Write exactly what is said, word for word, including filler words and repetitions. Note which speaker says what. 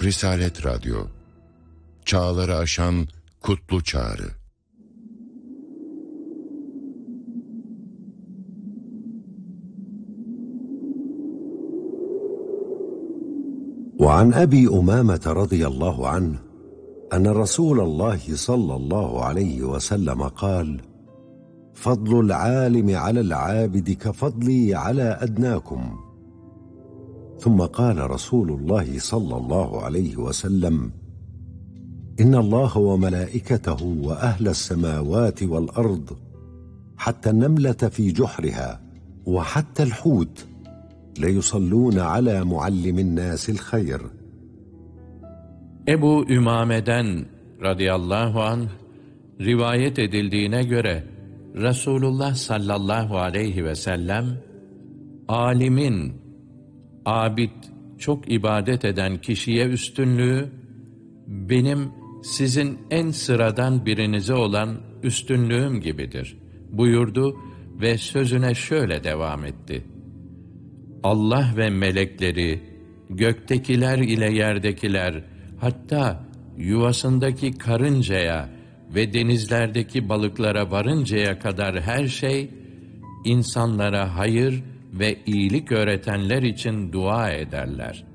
Speaker 1: Risalet Radyo, çağları aşan kutlu çağrı.
Speaker 2: وعن أبي أمامة رضي الله عنه أن رسول الله صلى الله عليه وسلم قال: فضل العالم على العابد كفضلي على أدناكم. ثم قال رسول الله صلى الله عليه وسلم: إن الله وملائكته وأهل السماوات والأرض حتى النملة في جحرها وحتى الحوت ليصلون على معلم الناس الخير.
Speaker 3: Ebu Ümame'den radıyallahu anh rivayet edildiğine göre Resulullah sallallahu aleyhi ve sellem, alimin, abid, çok ibadet eden kişiye üstünlüğü, benim sizin en sıradan birinize olan üstünlüğüm gibidir buyurdu ve sözüne şöyle devam etti: Allah ve melekleri, göktekiler ile yerdekiler, hatta yuvasındaki karıncaya ve denizlerdeki balıklara varıncaya kadar her şey, insanlara hayır ve iyilik öğretenler için dua ederler.